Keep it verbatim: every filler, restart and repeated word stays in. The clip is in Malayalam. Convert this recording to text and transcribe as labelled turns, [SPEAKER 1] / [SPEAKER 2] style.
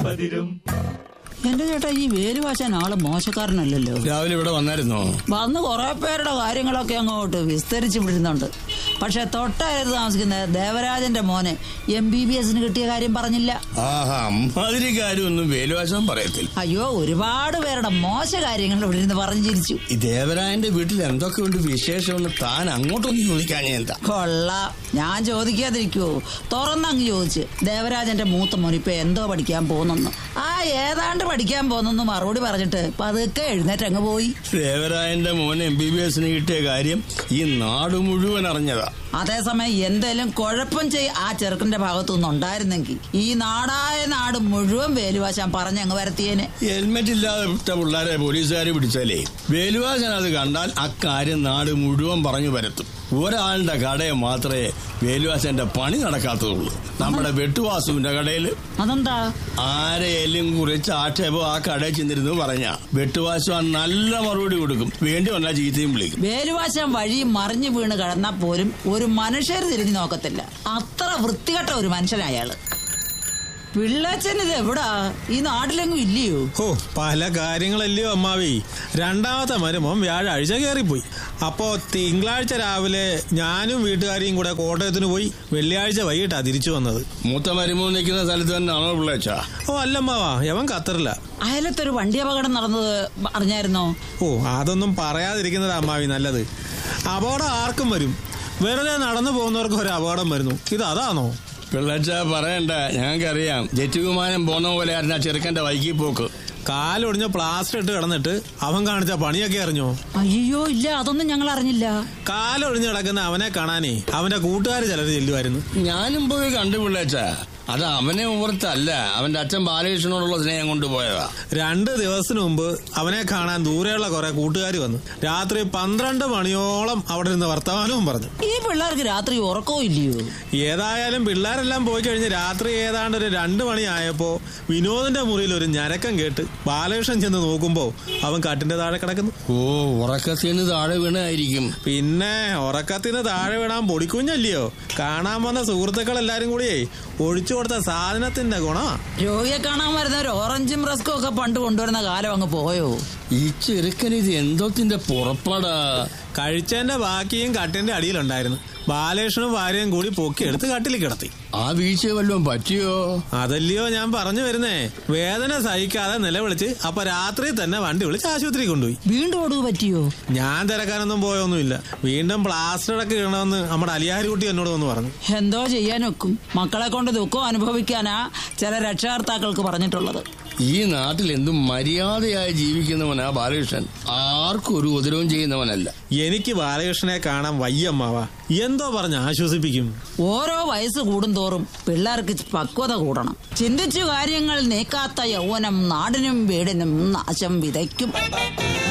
[SPEAKER 1] പതിരും.
[SPEAKER 2] എന്റെ ചേട്ടാ, ഈ വേലുവാശാൻ ആള് മോശക്കാരനല്ലല്ലോ.
[SPEAKER 3] രാവിലെ ഇവിടെ വന്നായിരുന്നോ?
[SPEAKER 2] വന്ന് കുറെ പേരുടെ കാര്യങ്ങളൊക്കെ അങ്ങോട്ട് വിസ്തരിച്ചു വിടുന്നുണ്ട്. പക്ഷെ തൊട്ടടുത്ത് താമസിക്കുന്ന ദേവരാജന്റെ മോനെ എം ബി ബി എസിന് കിട്ടിയ കാര്യം പറഞ്ഞില്ല.
[SPEAKER 3] ആഹാ, അമ്മാതിരി കാര്യമൊന്നും വേലുവാശാൻ പറയത്തില്ല.
[SPEAKER 2] അയ്യോ, ഒരുപാട് പേരുടെ മോശ കാര്യങ്ങൾ ഇവിടെ ഇരുന്ന് പറഞ്ഞു ചിരിച്ചു.
[SPEAKER 3] ഈ ദേവരാജന്റെ വീട്ടിൽ എന്തൊക്കെ ഉണ്ട് വിശേഷമെന്ന് താൻ അങ്ങോട്ടൊന്നും ചോദിക്കാൻ എന്താ?
[SPEAKER 2] കൊള്ളാം, ഞാൻ ചോദിക്കാതിരിക്കുവോ? തുറന്നങ്ങ് ചോദിച്ച് ദേവരാജന്റെ മൂത്ത മോൻ ഇപ്പൊ എന്തോ പഠിക്കാൻ പോകുന്നെന്ന്. ആ ഏതാണ്ട് പഠിക്കാൻ പോകുന്നെന്ന് മറുപടി പറഞ്ഞിട്ട് പതുക്കെ എഴുന്നേറ്റ് അങ്ങ് പോയി.
[SPEAKER 3] ദേവരാജന്റെ മോൻ എം ബി ബി എസിന് കിട്ടിയ കാര്യം ഈ നാട് മുഴുവൻ അറിഞ്ഞതാ.
[SPEAKER 2] അതേസമയം എന്തേലും കുഴപ്പം ചെയ് ആ ചെറുക്കന്റെ ഭാഗത്തുനിന്ന് ഉണ്ടായിരുന്നെങ്കിൽ ഈ നാടായ നാട് മുഴുവൻ വേലുവാശാൻ പറഞ്ഞങ്ങ് വരത്തിയേനെ.
[SPEAKER 3] ഹെൽമെറ്റ് ഇല്ലാതെ വിട്ട പിള്ളേരെ പോലീസുകാർ പിടിച്ചാലേ വേലുവാശാൻ അത് കണ്ടാൽ അക്കാര്യം നാട് മുഴുവൻ പറഞ്ഞു വരത്തും. ഒരാളുടെ കടയെ മാത്രമേ വേലുവാശാന്റെ പണി നടക്കാത്തതുള്ളൂ, നമ്മുടെ വെട്ടുവാസുവിന്റെ കടയിൽ.
[SPEAKER 2] അതെന്താ?
[SPEAKER 3] ആരെയും കുറിച്ച് ആക്ഷേപം ആ കടയിൽ ചെന്നിരുന്നു പറഞ്ഞ വെട്ടുവാശു നല്ല മറുപടി കൊടുക്കും, വേണ്ടി വന്നാൽ ചീത്തയും വിളിക്കും.
[SPEAKER 2] വേലുവാശാൻ വഴി മറിഞ്ഞു വീണ് കിടന്നാൽ പോലും ഒരു മനുഷ്യർ തിരിഞ്ഞു നോക്കത്തില്ല. അത്ര വൃത്തികെട്ട ഒരു മനുഷ്യനയാള്. പിള്ളേച്ചൻ ഇത് എവിടാ? ഈ നാട്ടിലെങ്ങും ഇല്ലയോ?
[SPEAKER 4] ഓ, പല കാര്യങ്ങളല്ലയോ അമ്മാവി. രണ്ടാമത്തെ മരുമോൻ വ്യാഴാഴ്ച കയറിപ്പോയി. അപ്പോ തിങ്കളാഴ്ച രാവിലെ ഞാനും വീട്ടുകാരിയും കൂടെ കോട്ടയത്തിന് പോയി. വെള്ളിയാഴ്ച വൈകിട്ടാ തിരിച്ചു വന്നത്.
[SPEAKER 3] മൂത്ത മരുമോൻ നിൽക്കുന്ന സ്ഥലത്ത് തന്നെയാണോ പിള്ളേച്ച?
[SPEAKER 4] ഓ അല്ലമ്മാവാ, യവൻ ഖത്തറില്ല.
[SPEAKER 2] അയലത്തൊരു വണ്ടി അപകടം നടന്നത് അറിഞ്ഞായിരുന്നോ?
[SPEAKER 4] ഓ, അതൊന്നും പറയാതിരിക്കുന്നതാ അമ്മാവി നല്ലത്. അപകടം ആർക്കും വരും, വെറുതെ നടന്നു പോകുന്നവർക്ക് ഒരു അപകടം വരുന്നു. ഇത് അതാണോ?
[SPEAKER 3] പിള്ളേച്ച പറയണ്ട, ഞങ്ങൾക്കറിയാം. ജെറ്റ് വിമാനം പോന്ന പോലെ ആയിരുന്നു ആ ചെറുക്കന്റെ വൈകി പോക്ക്.
[SPEAKER 4] കാലൊടിഞ്ഞ പ്ലാസ്റ്റർ ഇട്ട് കിടന്നിട്ട് അവൻ കാണിച്ച പണിയൊക്കെ അറിഞ്ഞോ?
[SPEAKER 2] അയ്യോ ഇല്ല, അതൊന്നും ഞങ്ങൾ അറിഞ്ഞില്ല.
[SPEAKER 4] കാലൊടിഞ്ഞ് കിടക്കുന്ന അവനെ കാണാനേ അവന്റെ കൂട്ടുകാർ ചിലർ ചെല്ലുമായിരുന്നു.
[SPEAKER 3] ഞാനും പോയി കണ്ടു പിള്ളേച്ച. അത് അവനെ ഓർത്തല്ല, അവന്റെ അച്ഛൻ ബാലകൃഷ്ണനോടുള്ള സ്നേഹം കൊണ്ടുപോയതാ.
[SPEAKER 4] രണ്ട് ദിവസത്തിന് മുമ്പ് അവനെ കാണാൻ ദൂരെയുള്ള കുറെ കൂട്ടുകാർ വന്നു. രാത്രി പന്ത്രണ്ട് മണിയോളം അവിടെ നിന്ന് വർത്തമാനവും പറഞ്ഞു.
[SPEAKER 2] ഈ പിള്ളേർക്ക് രാത്രി ഉറക്കവും ഇല്ലയോ?
[SPEAKER 4] ഏതായാലും പിള്ളേരെല്ലാം പോയി കഴിഞ്ഞ് രാത്രി ഏതാണ്ട് ഒരു രണ്ടു മണിയായപ്പോ വിനോദിന്റെ മുറിയിൽ ഒരു ഞരക്കം കേട്ട് ബാലകൃഷ്ണൻ ചെന്ന് നോക്കുമ്പോ അവൻ കട്ടിന്റെ താഴെ കിടക്കുന്നു.
[SPEAKER 3] ഓ, ഉറക്കത്തിന് താഴെ വീണായിരിക്കും.
[SPEAKER 4] പിന്നെ ഉറക്കത്തിന് താഴെ വീണാൻ പൊടിക്കുഞ്ഞല്ലയോ. കാണാൻ വന്ന സുഹൃത്തുക്കൾ എല്ലാരും കൂടിയേ ഒഴിച്ചു കൊടുത്ത സാധനത്തിന്റെ ഗുണ.
[SPEAKER 2] രോഗിയെ കാണാൻ വരുന്ന ഒരു ഓറഞ്ചും റസ്കും ഒക്കെ പണ്ട് കൊണ്ടുവരുന്ന കാലം അങ്ങ് പോയോ?
[SPEAKER 3] ഈ ചെറുക്കൻ ഇത് എന്തോത്തിന്റെ പുറപ്പാടാ?
[SPEAKER 4] കഴിച്ചതിന്റെ ബാക്കിയും കട്ടിന്റെ അടിയിലുണ്ടായിരുന്നു. ബാലകൃഷ്ണനും ഭാര്യയും കൂടി പൊക്കിയെടുത്ത് കട്ടിൽ കിടത്തി.
[SPEAKER 3] ആ വീഴ്ച വല്ലതും പറ്റിയോ?
[SPEAKER 4] അതല്ലയോ ഞാൻ പറഞ്ഞു വരുന്നേ. വേദന സഹിക്കാതെ നിലവിളിച്ച് അപ്പൊ രാത്രി തന്നെ വണ്ടി വിളിച്ച് ആശുപത്രി കൊണ്ടുപോയി.
[SPEAKER 2] വീണ്ടും ഒടുവ് പറ്റിയോ?
[SPEAKER 4] ഞാൻ തിരക്കാനൊന്നും പോയൊന്നുമില്ല. വീണ്ടും പ്ലാസ്റ്റർ ഒക്കെ ഇടണമെന്ന് നമ്മുടെ അലിയാരിക്കുട്ടി എന്നോട് വന്ന് പറഞ്ഞു.
[SPEAKER 2] എന്തോ ചെയ്യാൻ വെക്കും, മക്കളെ കൊണ്ട് ദുഃഖം അനുഭവിക്കാനാ ചില രക്ഷകർത്താക്കൾക്ക് പറഞ്ഞിട്ടുള്ളത്.
[SPEAKER 3] ഈ നാട്ടിൽ എന്തും മര്യാദയായി ജീവിക്കുന്നവനാ ബാലകൃഷ്ണൻ. ആർക്കും ഒരു ഉപദ്രവം ചെയ്യുന്നവനല്ല.
[SPEAKER 4] എനിക്ക് ബാലകൃഷ്ണനെ കാണാൻ വയ്യമ്മാവാ. എന്തോ പറഞ്ഞ് ആശ്വസിപ്പിക്കും.
[SPEAKER 2] ഓരോ വയസ്സ് കൂടുന്തോറും പിള്ളേർക്ക് പക്വത കൂടണം. ചിന്തിച്ചു കാര്യങ്ങൾ നീക്കാത്ത യൗവനം നാടിനും വീടിനും നാശം വിതയ്ക്കും.